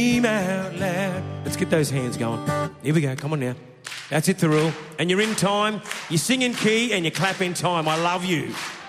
out loud. Let's get those hands going. Here we go. Come on now. That's it, the rule. And you're in time. You sing in key and you clap in time. I love you.